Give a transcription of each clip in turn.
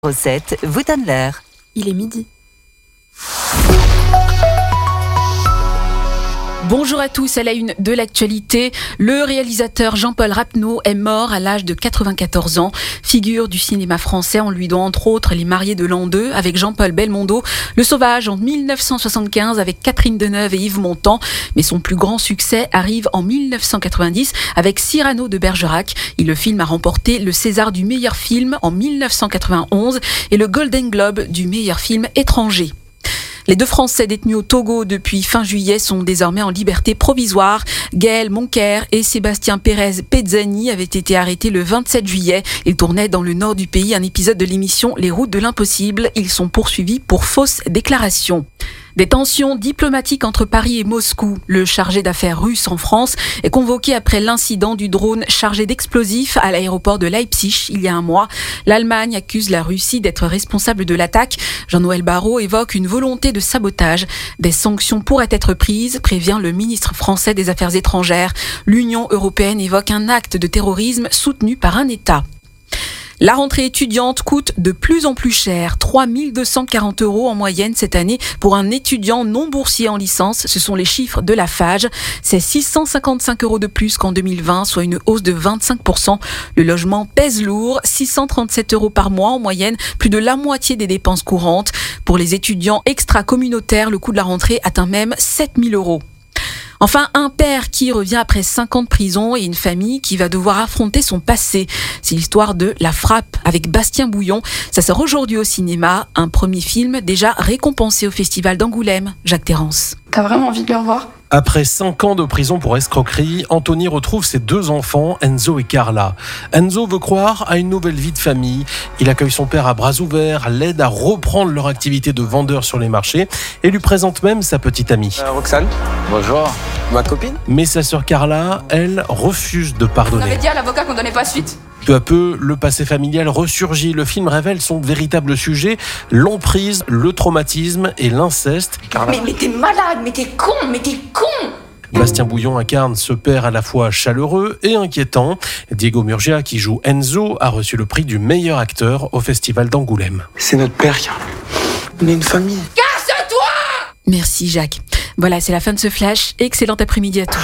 Recette vous donne l'heure. Il est midi. Bonjour à tous, à la une de l'actualité. Le réalisateur Jean-Paul Rapneau est mort à l'âge de 94 ans. Figure du cinéma français, on lui doit entre autres Les Mariés de l'an 2 avec Jean-Paul Belmondo, Le Sauvage en 1975 avec Catherine Deneuve et Yves Montand. Mais son plus grand succès arrive en 1990 avec Cyrano de Bergerac. Le film a remporté le César du meilleur film en 1991 et le Golden Globe du meilleur film étranger. Les deux Français détenus au Togo depuis fin juillet sont désormais en liberté provisoire. Gaël Monker et Sébastien Pérez Pezzani avaient été arrêtés le 27 juillet. Ils tournaient dans le nord du pays un épisode de l'émission Les Routes de l'Impossible. Ils sont poursuivis pour fausses déclarations. Des tensions diplomatiques entre Paris et Moscou. Le chargé d'affaires russe en France est convoqué après l'incident du drone chargé d'explosifs à l'aéroport de Leipzig il y a un mois. L'Allemagne accuse la Russie d'être responsable de l'attaque. Jean-Noël Barrot évoque une volonté de sabotage. Des sanctions pourraient être prises, prévient le ministre français des Affaires étrangères. L'Union européenne évoque un acte de terrorisme soutenu par un État. La rentrée étudiante coûte de plus en plus cher, 3 240 € en moyenne cette année pour un étudiant non boursier en licence. Ce sont les chiffres de la FAGE. C'est 655 € de plus qu'en 2020, soit une hausse de 25%. Le logement pèse lourd, 637 € par mois en moyenne, plus de la moitié des dépenses courantes. Pour les étudiants extra-communautaires, le coût de la rentrée atteint même 7 000 €. Enfin, un père qui revient après 5 ans de prison et une famille qui va devoir affronter son passé. C'est l'histoire de La Frappe avec Bastien Bouillon. Ça sort aujourd'hui au cinéma. Un premier film déjà récompensé au Festival d'Angoulême. Jacques Terrance. T'as vraiment envie de le revoir ? Après 5 ans de prison pour escroquerie, Anthony retrouve ses 2 enfants, Enzo et Carla. Enzo veut croire à une nouvelle vie de famille. Il accueille son père à bras ouverts, l'aide à reprendre leur activité de vendeur sur les marchés et lui présente même sa petite amie. Roxane, bonjour, ma copine. Mais sa sœur Carla, elle, refuse de pardonner. On avait dit à l'avocat qu'on donnait pas suite. Peu à peu, le passé familial ressurgit. Le film révèle son véritable sujet, l'emprise, le traumatisme et l'inceste. Mais t'es malade, mais t'es con. Bastien Bouillon incarne ce père à la fois chaleureux et inquiétant. Diego Murgia, qui joue Enzo, a reçu le prix du meilleur acteur au Festival d'Angoulême. C'est notre père, on est une famille. Casse-toi ! Merci Jacques. Voilà, c'est la fin de ce flash. Excellent après-midi à tous.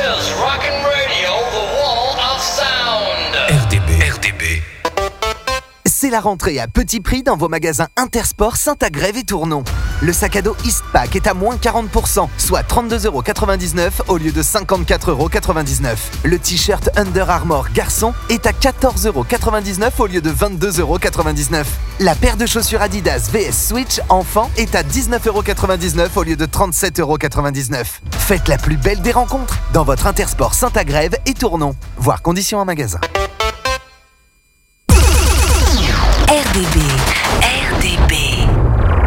RDB. C'est la rentrée à petit prix dans vos magasins Intersport Saint-Agrève et Tournon. Le sac à dos Eastpak est à moins 40%, soit 32,99 € au lieu de 54,99 €. Le t-shirt Under Armour garçon est à 14,99 € au lieu de 22,99 €. La paire de chaussures Adidas VS Switch enfant est à 19,99 € au lieu de 37,99 €. Faites la plus belle des rencontres dans votre Intersport Saint-Agrève et Tournon. Voir conditions en magasin.